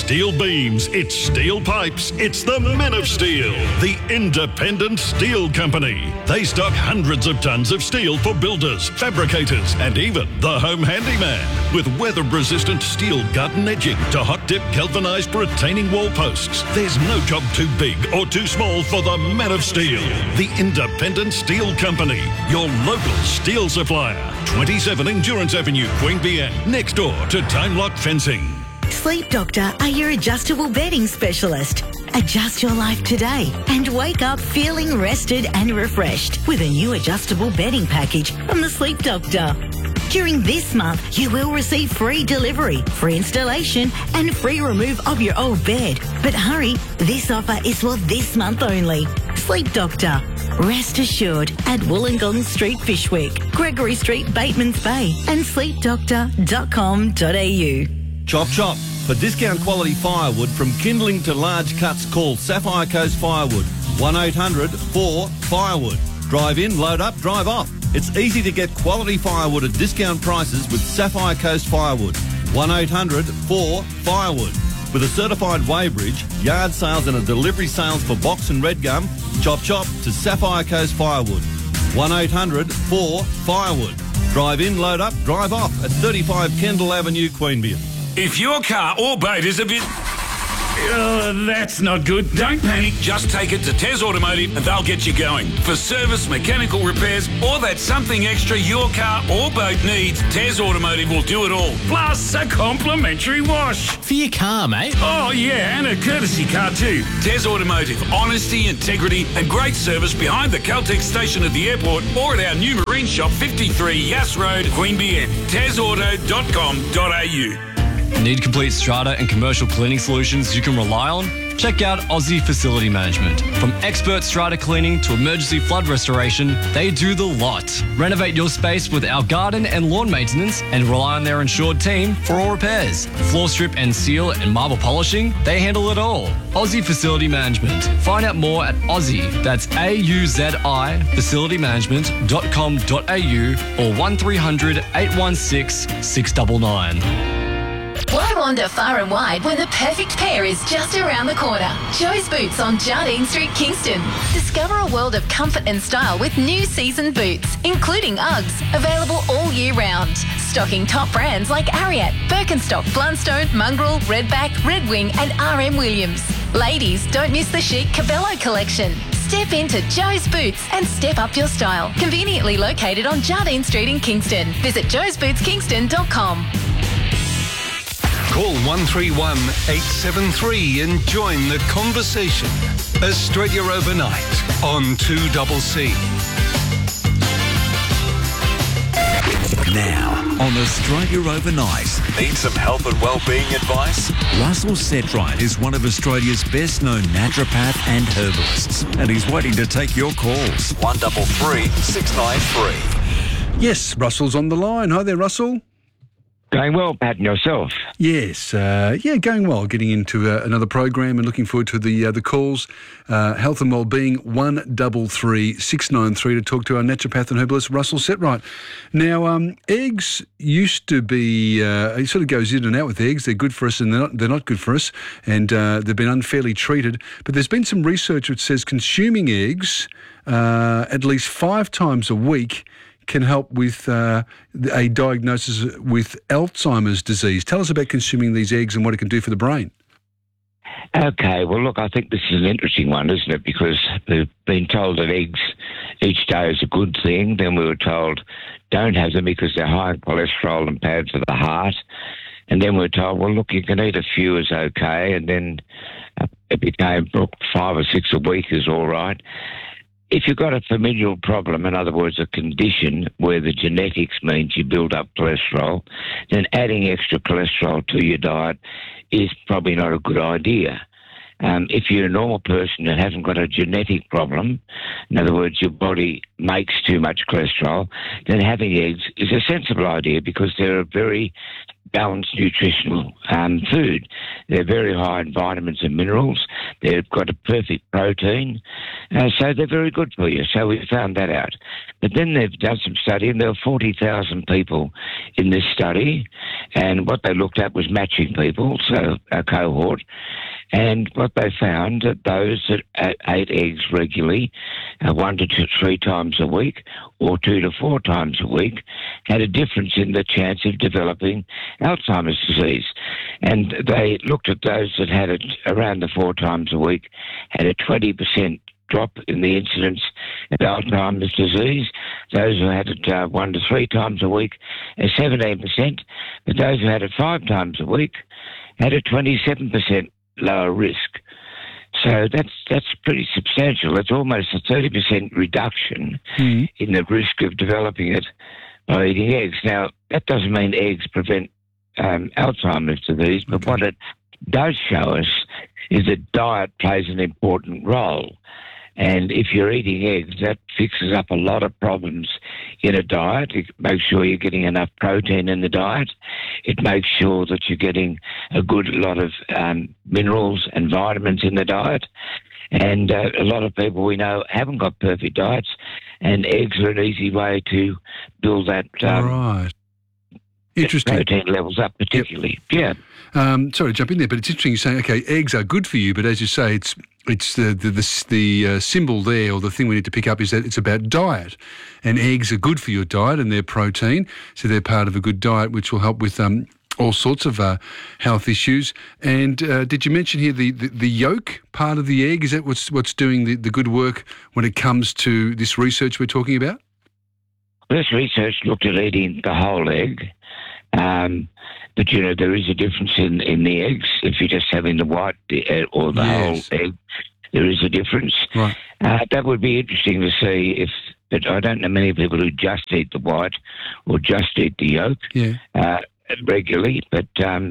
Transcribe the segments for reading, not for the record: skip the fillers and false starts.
steel beams, it's steel pipes, it's the Men of Steel, the independent steel company. They stock hundreds of tons of steel for builders, fabricators, and even the home handyman. With weather-resistant steel garden edging to hot-dip galvanised retaining wall posts, there's no job too big or too small for the Men of Steel, the independent steel company, your local steel supplier. 27 Endurance Avenue, Queanbeyan, next door to Time Lock Fencing. Sleep Doctor are your adjustable bedding specialist. Adjust your life today and wake up feeling rested and refreshed with a new adjustable bedding package from the Sleep Doctor. During this month, you will receive free delivery, free installation and free remove of your old bed. But hurry, this offer is for this month only. Sleep Doctor. Rest assured at Wollongong Street, Fyshwick, Gregory Street, Batemans Bay and sleepdoctor.com.au. Chop chop. For discount quality firewood from kindling to large cuts, call Sapphire Coast Firewood. 1-800-4-FIREWOOD. Drive in, load up, drive off. It's easy to get quality firewood at discount prices with Sapphire Coast Firewood. 1-800-4-FIREWOOD. With a certified weighbridge, yard sales and a delivery sales for box and red gum, chop chop to Sapphire Coast Firewood. 1-800-4-FIREWOOD. Drive in, load up, drive off at 35 Kendall Avenue, Queanbeyan. If your car or boat is a bit... that's not good. Don't panic. Just take it to Tez Automotive and they'll get you going. For service, mechanical repairs, or that something extra your car or boat needs, Tez Automotive will do it all. Plus a complimentary wash. For your car, mate. Oh, yeah, and a courtesy car too. Tez Automotive. Honesty, integrity and great service behind the Caltex station at the airport or at our new marine shop, 53 Yass Road, Queanbeyan. TezAuto.com.au. Need complete strata and commercial cleaning solutions you can rely on? Check out Aussie Facility Management. From expert strata cleaning to emergency flood restoration, they do the lot. Renovate your space with our garden and lawn maintenance and rely on their insured team for all repairs. Floor strip and seal and marble polishing, they handle it all. Aussie Facility Management. Find out more at Aussie, that's AUZI, facilitymanagement.com.au or 1300 816 699. Why wander far and wide when the perfect pair is just around the corner? Joe's Boots on Jardine Street, Kingston. Discover a world of comfort and style with new season boots, including Uggs, available all year round. Stocking top brands like Ariat, Birkenstock, Blundstone, Mongrel, Redback, Red Wing and RM Williams. Ladies, don't miss the chic Cabello collection. Step into Joe's Boots and step up your style. Conveniently located on Jardine Street in Kingston. Visit joesbootskingston.com. Call 131 873 and join the conversation. Australia Overnight on 2CC. Now on Australia Overnight. Need some health and well-being advice? Russell Setright is one of Australia's best-known naturopath and herbalists, and he's waiting to take your calls. 133 693. Yes, Russell's on the line. Hi there, Russell. Going well, Pat, and yourself? Yes, going well. Getting into another program and looking forward to the calls. Health and Wellbeing 133 693 to talk to our naturopath and herbalist Russell Setright. Now, eggs used to be. It sort of goes in and out with eggs. They're good for us and they're not good for us, and they've been unfairly treated. But there's been some research which says consuming eggs at least 5 times a week can help with a diagnosis with Alzheimer's disease. Tell us about consuming these eggs and what it can do for the brain. Okay, well, look, I think this is an interesting one, isn't it? Because we've been told that eggs each day is a good thing. Then we were told don't have them because they're high in cholesterol and bad for the heart. And then we were told, well, look, you can eat a few is okay. And then it became, look, 5 or 6 a week is all right. If you've got a familial problem, in other words, a condition where the genetics means you build up cholesterol, then adding extra cholesterol to your diet is probably not a good idea. If you're a normal person that hasn't got a genetic problem, in other words, your body makes too much cholesterol, then having eggs is a sensible idea because they're a very balanced nutritional food. They're very high in vitamins and minerals. They've got a perfect protein, so they're very good for you. So we found that out. But then they've done some study, and there were 40,000 people in this study, and what they looked at was matching people, so a cohort. And what they found, that those that ate eggs regularly, 1 to 3 times a week, or 2 to 4 times a week, had a difference in the chance of developing Alzheimer's disease. And they looked at those that had it around the 4 times a week, had a 20% drop in the incidence of Alzheimer's disease. Those who had it 1 to 3 times a week, a 17%. But those who had it 5 times a week had a 27% lower risk. So that's pretty substantial. That's almost a 30% reduction in the risk of developing it by eating eggs. Now, that doesn't mean eggs prevent Alzheimer's disease, but what it does show us is that diet plays an important role. And if you're eating eggs, that fixes up a lot of problems in a diet. It makes sure you're getting enough protein in the diet. It makes sure that you're getting a good lot of minerals and vitamins in the diet. And a lot of people we know haven't got perfect diets, and eggs are an easy way to build that right. Interesting. Protein levels up, particularly. Yep. Yeah. Sorry to jump in there, but it's interesting you're saying, okay, eggs are good for you, but as you say, it's the symbol there, or the thing we need to pick up, is that it's about diet. And eggs are good for your diet, and they're protein, so they're part of a good diet, which will help with all sorts of health issues. And did you mention here the yolk part of the egg? Is that what's doing the good work when it comes to this research we're talking about? This research looked at eating the whole egg. But, there is a difference in the eggs. If you're just having the white or the whole egg, there is a difference. Right. That would be interesting to see but I don't know many people who just eat the white or just eat the yolk regularly, but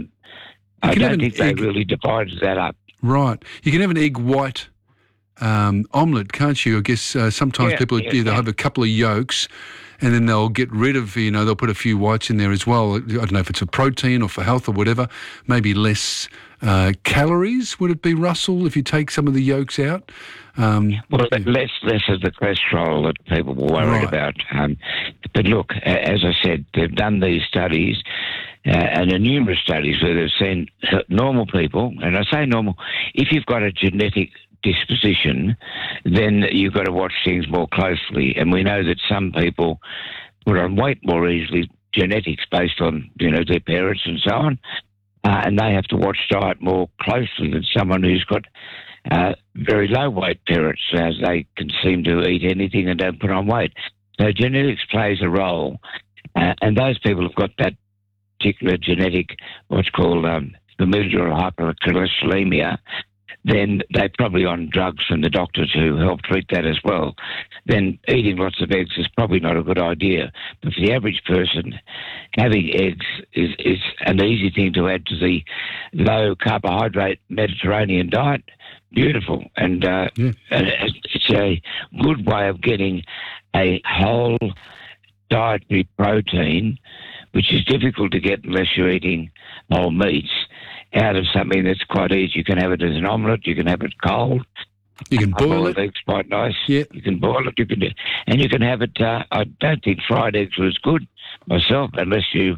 I don't think they really divided that up. Right. You can have an egg white omelette, can't you? I guess sometimes people they'll have a couple of yolks, and then they'll get rid of, they'll put a few whites in there as well. I don't know if it's a protein or for health or whatever. Maybe less calories, would it be, Russell, if you take some of the yolks out? Less of the cholesterol that people were worried about. But look, as I said, they've done these studies, and there are numerous studies where they've seen normal people, and I say normal, if you've got a genetic disposition, then you've got to watch things more closely. And we know that some people put on weight more easily, genetics based on, their parents and so on, and they have to watch diet more closely than someone who's got very low weight parents, as they can seem to eat anything and don't put on weight. So genetics plays a role, and those people have got that particular genetic, what's called familial hypercholesterolemia, then they're probably on drugs from the doctors who help treat that as well. Then eating lots of eggs is probably not a good idea. But for the average person, having eggs is an easy thing to add to the low-carbohydrate Mediterranean diet. Beautiful. And it's a good way of getting a whole dietary protein, which is difficult to get unless you're eating whole meats, out of something that's quite easy. You can have it as an omelette, you can have it cold. You can boil it. Eggs quite nice. Yeah. You can boil it, and you can have it, I don't think fried eggs was good myself, unless you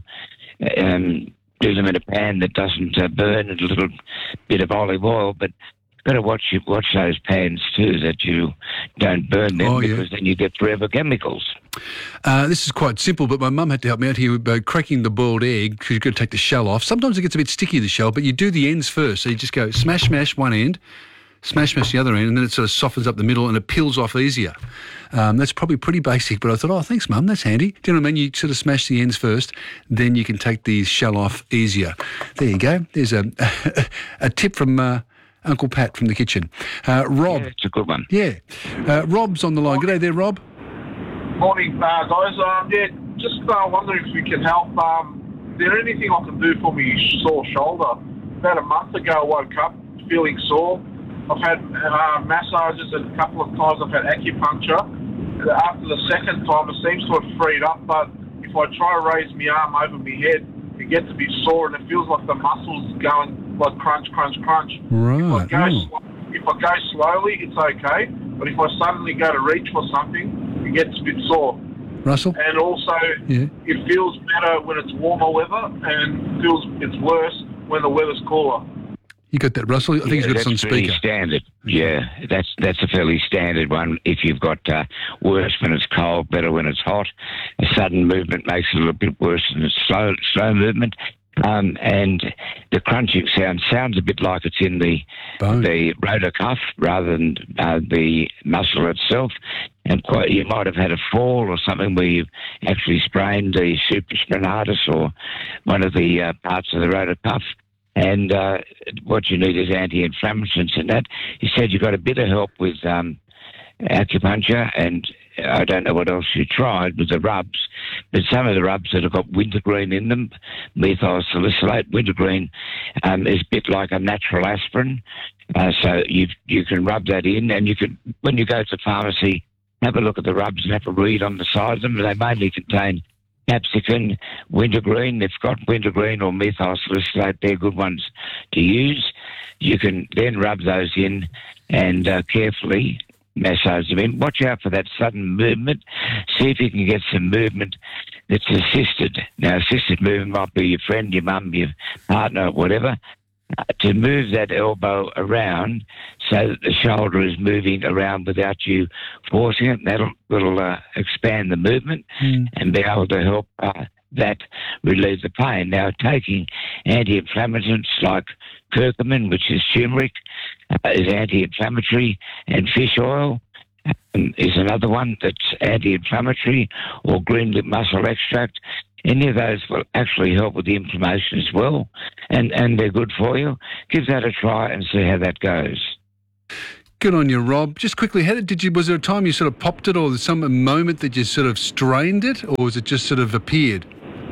do them in a pan that doesn't burn, and a little bit of olive oil, but got to watch those pans too, that you don't burn them, because then you get forever chemicals. This is quite simple, but my mum had to help me out here by cracking the boiled egg, because you've got to take the shell off. Sometimes it gets a bit sticky, the shell, but you do the ends first. So you just go smash one end, smash the other end, and then it sort of softens up the middle and it peels off easier. That's probably pretty basic, but I thought, thanks, Mum, that's handy. Do you know what I mean? You sort of smash the ends first, then you can take the shell off easier. There you go. There's a tip from Uncle Pat from the kitchen. Rob. Yeah, it's a good one. Yeah. Rob's on the line. G'day there, Rob. Morning, guys. Just wondering if we can help. Is there anything I can do for me sore shoulder? About a month ago, I woke up feeling sore. I've had massages, and a couple of times I've had acupuncture. After the second time, it seems to have freed up, but if I try to raise my arm over my head, it gets a bit sore, and it feels like the muscles going like crunch, crunch, crunch. Right. If I go slowly, it's okay, but if I suddenly go to reach for something, it gets a bit sore. Russell? And also, it feels better when it's warmer weather, and it's worse when the weather's cooler. You got that, Russell? I think he's got it on speaker. That's pretty standard. Yeah, that's a fairly standard one. If you've got worse when it's cold, better when it's hot. A sudden movement makes it a little bit worse than a slow movement. And the crunching sounds a bit like it's in the rotor cuff rather than the muscle itself. And you might have had a fall or something where you actually sprained the supraspinatus or one of the parts of the rotor cuff. And what you need is anti-inflammatories and that. You said you got a bit of help with acupuncture, and I don't know what else you tried with the rubs, but some of the rubs that have got wintergreen in them, methyl salicylate. Wintergreen is a bit like a natural aspirin, so you can rub that in, and you can, when you go to the pharmacy, have a look at the rubs and have a read on the side of them. They mainly contain capsicum, wintergreen. They've got wintergreen or methyl salicylate. They're good ones to use. You can then rub those in and carefully massage them in. Watch out for that sudden movement. See if you can get some movement that's assisted. Now, assisted movement might be your friend, your mum, your partner, whatever. To move that elbow around so that the shoulder is moving around without you forcing it. That'll expand the movement and be able to help that relieve the pain. Now, taking anti-inflammatories like curcumin, which is turmeric, is anti-inflammatory, and fish oil is another one that's anti-inflammatory, or green lip mussel extract. Any of those will actually help with the inflammation as well, and they're good for you. Give that a try and see how that goes. Good on you, Rob. Just quickly, was there a time you sort of popped it, or was some moment that you sort of strained it, or was it just sort of appeared?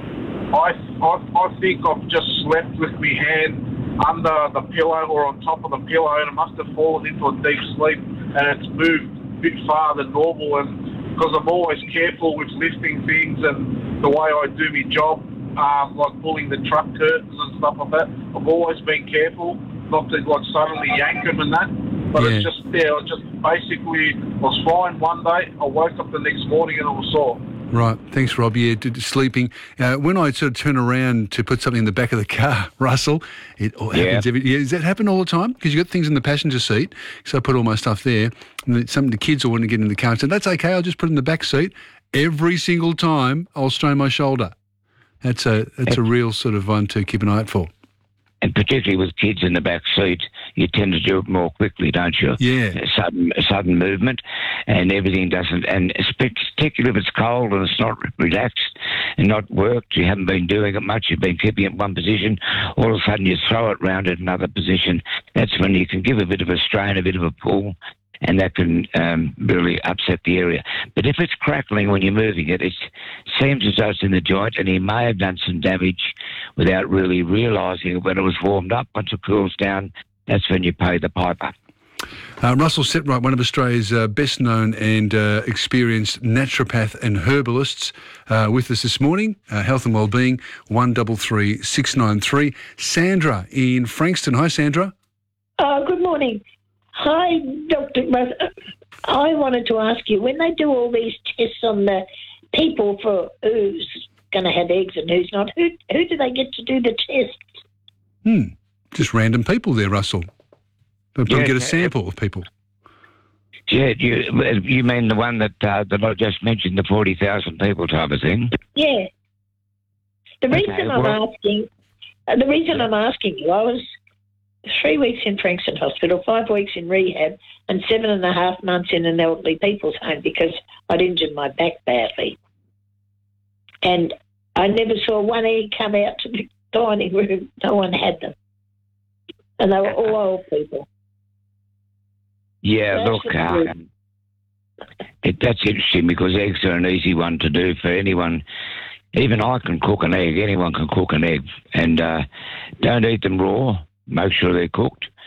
I think I've just slept with my hand under the pillow or on top of the pillow, and it must have fallen into a deep sleep, and it's moved a bit farther than normal. And because I'm always careful with lifting things and the way I do my job, like pulling the truck curtains and stuff like that, I've always been careful not to like suddenly yank them and that. But it's just basically, I was fine one day, I woke up the next morning and it was sore. Right, thanks, Rob. Yeah, sleeping. When I sort of turn around to put something in the back of the car, Russell, it happens does that happen all the time? Because you've got things in the passenger seat, so I put all my stuff there, and something the kids will want to get in the car and say, that's okay, I'll just put it in the back seat. Every single time I'll strain my shoulder. That's a real sort of one to keep an eye out for. And particularly with kids in the back seat, you tend to do it more quickly, don't you? Yeah. Sudden movement, and everything doesn't. And particularly if it's cold and it's not relaxed and not worked, you haven't been doing it much, you've been keeping it in one position, all of a sudden you throw it round at another position. That's when you can give a bit of a strain, a bit of a pull, and that can really upset the area. But if it's crackling when you're moving it, it seems as though it's in the joint, and he may have done some damage without really realising it when it was warmed up. Once it cools down, that's when you pay the piper. Russell Setright, one of Australia's best known and experienced naturopath and herbalists, with us this morning. Health and Wellbeing, 133 693. Sandra in Frankston. Hi, Sandra. Good morning. Hi, Dr. I wanted to ask you, when they do all these tests on the people for who's going to have eggs and who's not, who do they get to do the tests? Just random people there, Russell. They'll get a sample of people. Yeah, you mean the one that I just mentioned, the 40,000 people type of thing? Yeah. The reason I'm asking you, I was 3 weeks in Frankston Hospital, 5 weeks in rehab, and 7.5 months in an elderly people's home because I'd injured my back badly. And I never saw one egg come out to the dining room. No one had them. And they were all old people. Yeah, look, that's interesting because eggs are an easy one to do for anyone. Even I can cook an egg. Anyone can cook an egg. And don't eat them raw. Make sure they're cooked.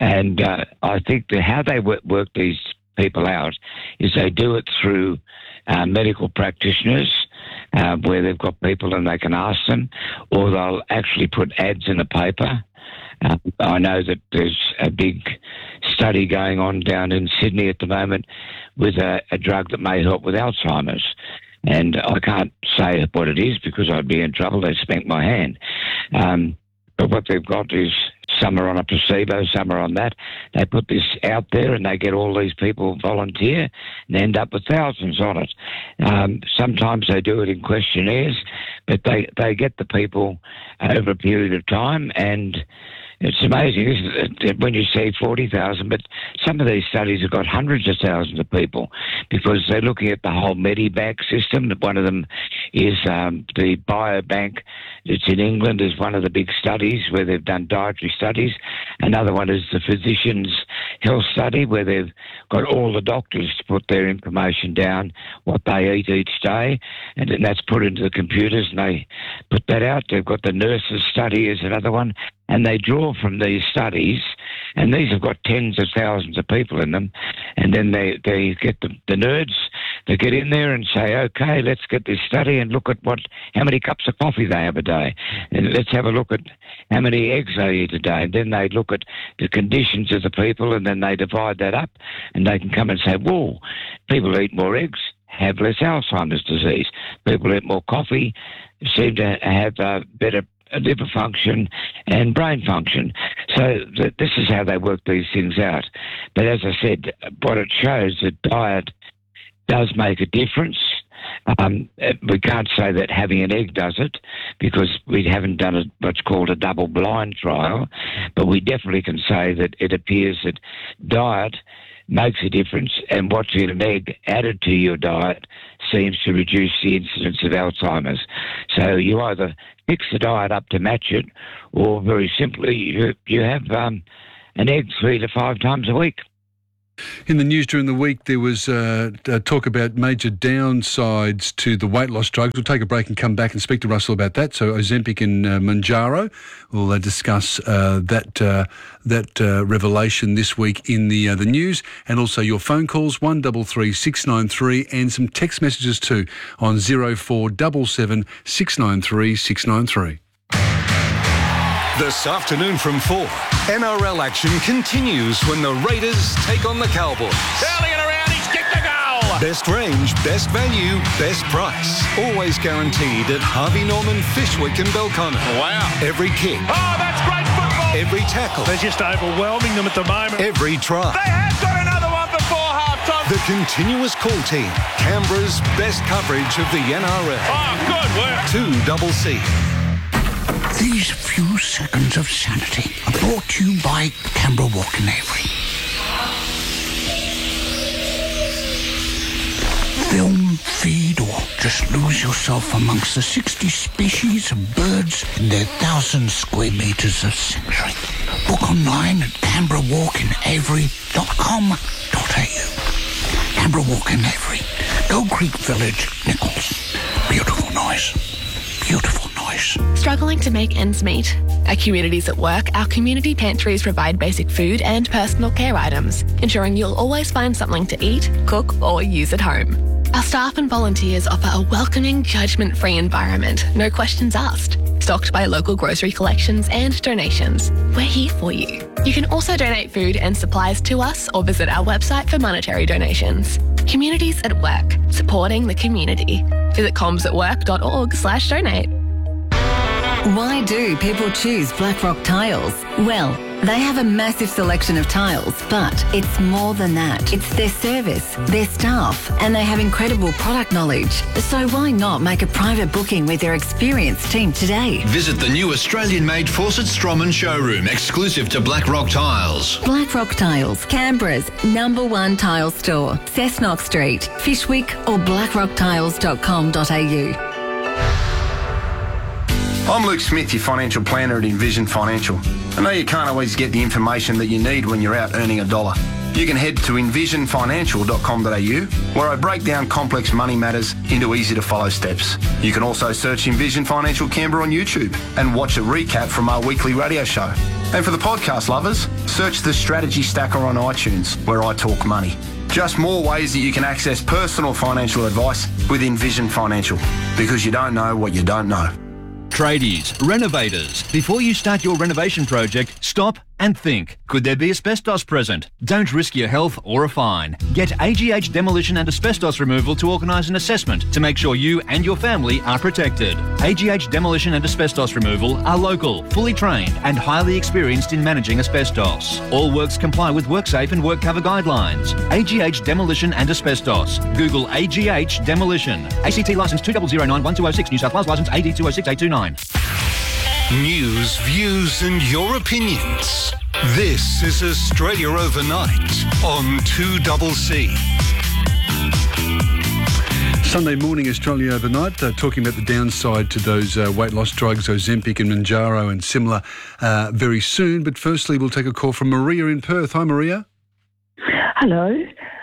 And I think that how they work these people out is they do it through medical practitioners where they've got people and they can ask them, or they'll actually put ads in the paper. I know that there's a big study going on down in Sydney at the moment with a drug that may help with Alzheimer's. And I can't say what it is because I'd be in trouble. They'd spank my hand. But what they've got is some are on a placebo, some are on that. They put this out there and they get all these people volunteer and end up with thousands on it. Sometimes they do it in questionnaires, but they get the people over a period of time, and it's amazing, isn't it, when you see 40,000, but some of these studies have got hundreds of thousands of people because they're looking at the whole Medibank system. One of them is the Biobank that's in England is one of the big studies where they've done dietary studies. Another one is the Physicians' Health Study where they've got all the doctors to put their information down, what they eat each day, and then that's put into the computers and they put that out. They've got the Nurses' Study is another one. And they draw from these studies, and these have got tens of thousands of people in them, and then they get the nerds, they get in there and say, okay, let's get this study and look at how many cups of coffee they have a day, and let's have a look at how many eggs they eat a day, and then they look at the conditions of the people, and then they divide that up, and they can come and say, whoa, people eat more eggs, have less Alzheimer's disease. People eat more coffee, seem to have better liver function and brain function. So this is how they work these things out. But as I said, what it shows that diet does make a difference. We can't say that having an egg does it because we haven't done what's called a double-blind trial, but we definitely can say that it appears that diet makes a difference, and what's in an egg added to your diet seems to reduce the incidence of Alzheimer's. So you either fix the diet up to match it, or very simply you have an egg 3 to 5 times a week. In the news during the week, there was talk about major downsides to the weight loss drugs. We'll take a break and come back and speak to Russell about that. So Ozempic and Mounjaro, we'll discuss that revelation this week in the news, and also your phone calls 133 693 and some text messages too on 0477 693 693. This afternoon from 4, NRL action continues when the Raiders take on the Cowboys. Curling it around, he's kicked the goal! Best range, best value, best price. Always guaranteed at Harvey Norman, Fishwick and Belconnen. Wow. Every kick. Oh, that's great football! Every tackle. They're just overwhelming them at the moment. Every try. They have got another one before half-time. The continuous call team. Canberra's best coverage of the NRL. Oh, good work. 2CC. These few seconds of sanity are brought to you by Canberra Walk and Avery. Film, feed, or just lose yourself amongst the 60 species of birds in their 1,000 square metres of sanctuary. Book online at canberrawalkandavery.com.au. Canberra Walk and Avery, Gold Creek Village, Nichols. Beautiful noise. Beautiful noise. Struggling to make ends meet? At Communities at Work, our community pantries provide basic food and personal care items, ensuring you'll always find something to eat, cook, or use at home. Our staff and volunteers offer a welcoming, judgment-free environment, no questions asked. Stocked by local grocery collections and donations. We're here for you. You can also donate food and supplies to us or visit our website for monetary donations. Communities at Work, supporting the community. Visit comsatwork.org/donate. Why do people choose Blackrock Tiles? Well, they have a massive selection of tiles, but it's more than that. It's their service, their staff, and they have incredible product knowledge. So why not make a private booking with their experienced team today? Visit the new Australian-made Fawcett Stroman showroom, exclusive to Blackrock Tiles. Blackrock Tiles, Canberra's #1 tile store. Cessnock Street, Fishwick or blackrocktiles.com.au. I'm Luke Smith, your financial planner at Envision Financial. I know you can't always get the information that you need when you're out earning a dollar. You can head to envisionfinancial.com.au, where I break down complex money matters into easy-to-follow steps. You can also search Envision Financial Canberra on YouTube and watch a recap from our weekly radio show. And for the podcast lovers, search the Strategy Stacker on iTunes, where I talk money. Just more ways that you can access personal financial advice with Envision Financial, because you don't know what you don't know. Tradies, renovators. Before you start your renovation project, stop and think. Could there be asbestos present? Don't risk your health or a fine. Get AGH Demolition and Asbestos Removal to organise an assessment to make sure you and your family are protected. AGH Demolition and Asbestos Removal are local, fully trained and highly experienced in managing asbestos. All works comply with WorkSafe and WorkCover guidelines. AGH Demolition and Asbestos. Google AGH Demolition. ACT licence 2009-1206, New South Wales licence AD 206829. News, views and your opinions. This is Australia Overnight on 2CC. Sunday morning, Australia Overnight, talking about the downside to those weight loss drugs, Ozempic and Mounjaro and similar very soon. But firstly, we'll take a call from Maria in Perth. Hi, Maria. Hello.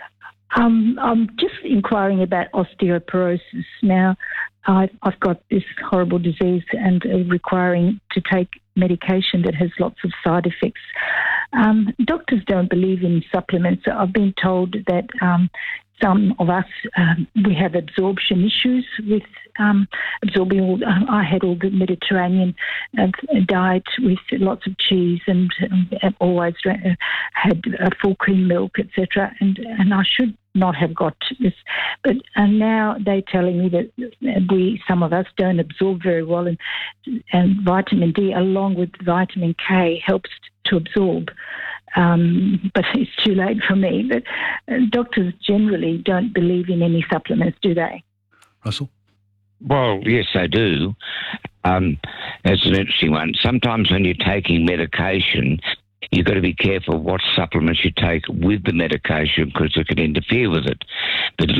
I'm just inquiring about osteoporosis. Now, I've got this horrible disease and requiring to take medication that has lots of side effects. Doctors don't believe in supplements. I've been told that some of us, we have absorption issues with absorbing all. I had all the Mediterranean diet with lots of cheese and always had full cream milk, etc. And I should not have got this, but now they're telling me that some of us don't absorb very well, and vitamin D along with vitamin K helps to absorb. But it's too late for me. But doctors generally don't believe in any supplements, do they? Russell? Well, yes, they do. That's an interesting one. Sometimes when you're taking medication, you've got to be careful what supplements you take with the medication because it can interfere with it. But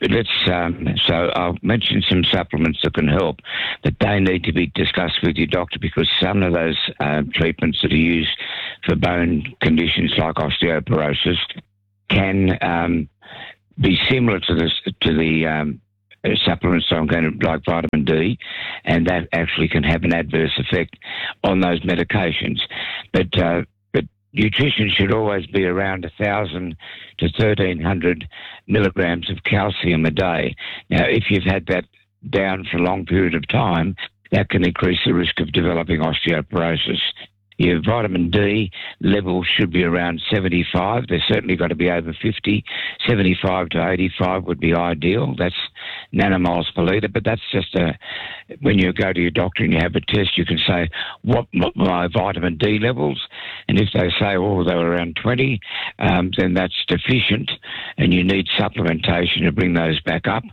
so I'll mention some supplements that can help, but they need to be discussed with your doctor because some of those treatments that are used for bone conditions like osteoporosis can be similar to the supplements, so I'm going to like vitamin D, and that actually can have an adverse effect on those medications. But nutrition should always be around 1,000 to 1,300 milligrams of calcium a day. Now, if you've had that down for a long period of time, that can increase the risk of developing osteoporosis. Your vitamin D level should be around 75. They've certainly got to be over 50. 75 to 85 would be ideal. That's nanomoles per litre, but that's just when you go to your doctor and you have a test, you can say, what my vitamin D levels? And if they say, oh, they were around 20, then that's deficient and you need supplementation to bring those back up.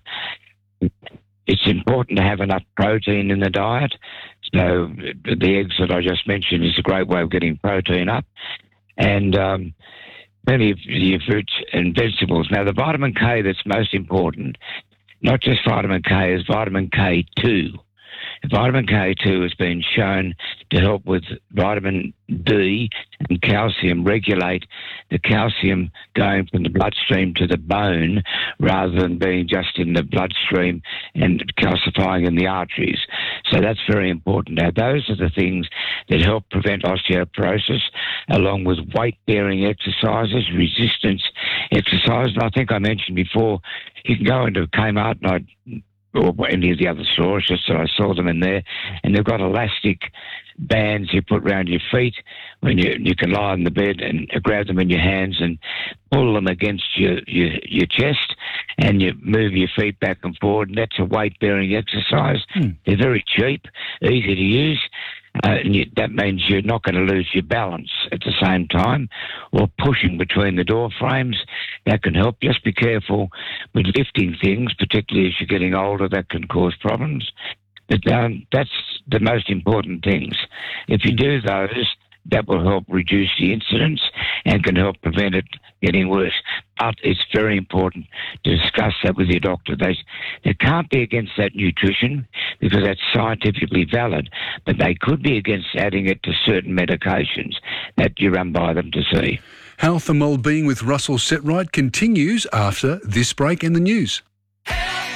It's important to have enough protein in the diet. So the eggs that I just mentioned is a great way of getting protein up. And plenty of your fruits and vegetables. Now, the vitamin K that's most important, not just vitamin K, is vitamin K2. Vitamin K2 has been shown to help with vitamin D and calcium, regulate the calcium going from the bloodstream to the bone rather than being just in the bloodstream and calcifying in the arteries. So that's very important. Now, those are the things that help prevent osteoporosis, along with weight-bearing exercises, resistance exercise. And I think I mentioned before, you can go into Kmart or any of the other stores, just that I saw them in there, and they've got elastic bands you put around your feet when you can lie on the bed and grab them in your hands and pull them against your chest, and you move your feet back and forward, and that's a weight-bearing exercise. They're very cheap, easy to use, and that means you're not going to lose your balance at the same time, or pushing between the door frames. That can help. Just be careful with lifting things, particularly as you're getting older. That can cause problems. But that's the most important things. If you do those, that will help reduce the incidence and can help prevent it getting worse. But it's very important to discuss that with your doctor. They can't be against that nutrition because that's scientifically valid, but they could be against adding it to certain medications that you run by them to see. Health and Wellbeing with Russell Setright continues after this break and the news.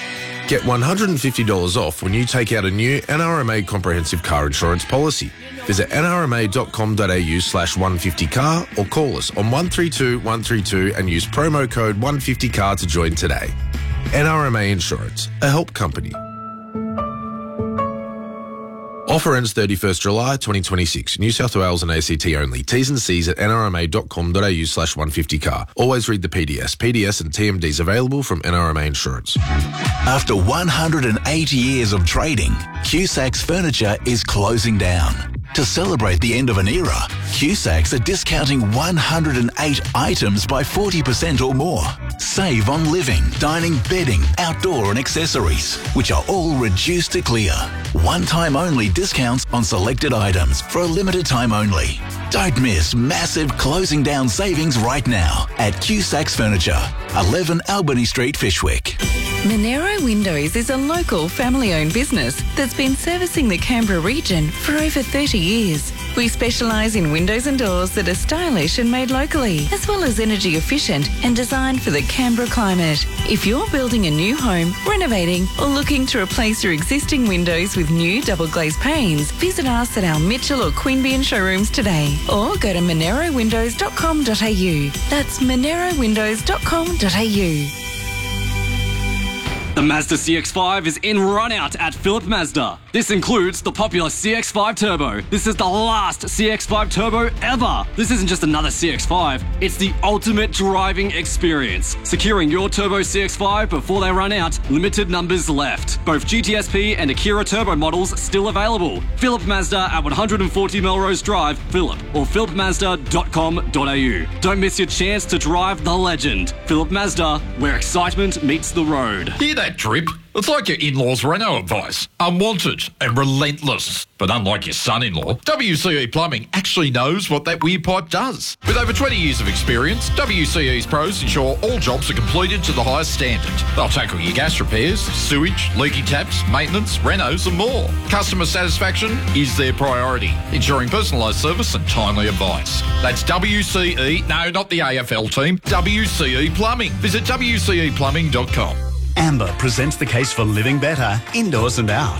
Get $150 off when you take out a new NRMA comprehensive car insurance policy. Visit nrma.com.au/150car or call us on 132 132 and use promo code 150car to join today. NRMA Insurance, a help company. Offer ends 31st July 2026. New South Wales and ACT only. T's and C's at nrma.com.au/150car. Always read the PDS. PDS and TMDs available from NRMA Insurance. After 180 years of trading, Cusacks Furniture is closing down. To celebrate the end of an era, Cusacks are discounting 108 items by 40% or more. Save on living, dining, bedding, outdoor and accessories, which are all reduced to clear. One-time only discounts on selected items for a limited time only. Don't miss massive closing down savings right now at Cusacks Furniture, 11 Albany Street, Fyshwick. Monero Windows is a local family-owned business that's been servicing the Canberra region for over 30 years. We specialise in windows and doors that are stylish and made locally, as well as energy efficient and designed for the Canberra climate. If you're building a new home, renovating or looking to replace your existing windows with new double glazed panes, visit us at our Mitchell or Queanbeyan showrooms today or go to monerowindows.com.au. That's monerowindows.com.au. The Mazda CX-5 is in run-out at Phillip Mazda. This includes the popular CX-5 Turbo. This is the last CX-5 Turbo ever. This isn't just another CX-5, it's the ultimate driving experience. Securing your Turbo CX-5 before they run out, limited numbers left. Both GTSP and Akira Turbo models still available. Phillip Mazda at 140 Melrose Drive, Phillip, or phillipmazda.com.au. Don't miss your chance to drive the legend. Phillip Mazda, where excitement meets the road. Hear that drip? It's like your in-laws' reno advice. Unwanted and relentless. But unlike your son-in-law, WCE Plumbing actually knows what that weird pipe does. With over 20 years of experience, WCE's pros ensure all jobs are completed to the highest standard. They'll tackle your gas repairs, sewage, leaky taps, maintenance, renos and more. Customer satisfaction is their priority, ensuring personalised service and timely advice. That's WCE, no, not the AFL team, WCE Plumbing. Visit WCEplumbing.com. Amber presents the case for living better, indoors and out.